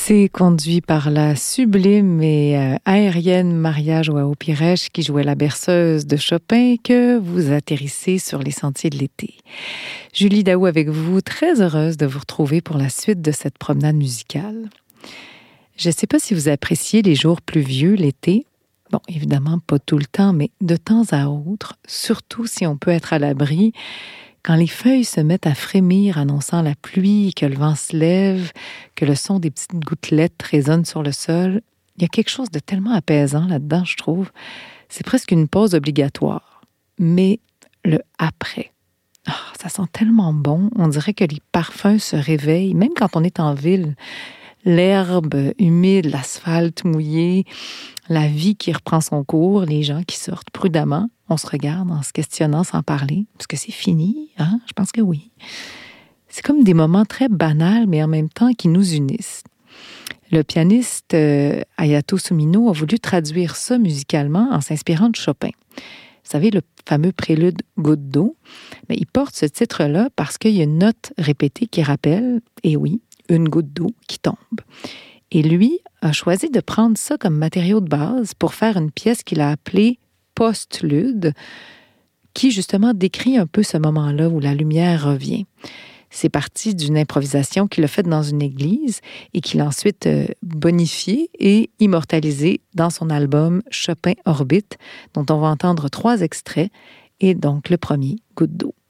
C'est conduit par la sublime et aérienne Maria Joao Pires qui jouait la berceuse de Chopin que vous atterrissez sur les sentiers de l'été. Julie Daou avec vous, très heureuse de vous retrouver pour la suite de cette promenade musicale. Je ne sais pas si vous appréciez les jours pluvieux l'été. Bon, évidemment, pas tout le temps, mais de temps à autre, surtout si on peut être à l'abri. Quand les feuilles se mettent à frémir annonçant la pluie, que le vent se lève, que le son des petites gouttelettes résonne sur le sol, il y a quelque chose de tellement apaisant là-dedans, je trouve. C'est presque une pause obligatoire. Mais le après, ça sent tellement bon. On dirait que les parfums se réveillent, même quand on est en ville. L'herbe humide, l'asphalte mouillé, la vie qui reprend son cours, les gens qui sortent prudemment. On se regarde en se questionnant sans parler. Est-ce que c'est fini? Hein? Je pense que oui. C'est comme des moments très banals, mais en même temps qui nous unissent. Le pianiste Hayato Sumino a voulu traduire ça musicalement en s'inspirant de Chopin. Vous savez, le fameux prélude « Goutte d'eau », mais il porte ce titre-là parce qu'il y a une note répétée qui rappelle, et oui, une goutte d'eau qui tombe. Et lui a choisi de prendre ça comme matériau de base pour faire une pièce qu'il a appelée Postlude, qui justement décrit un peu ce moment-là où la lumière revient. C'est parti d'une improvisation qu'il a faite dans une église et qu'il a ensuite bonifiée et immortalisée dans son album Chopin Orbite, dont on va entendre 3 extraits, et donc le premier, Goutte d'eau.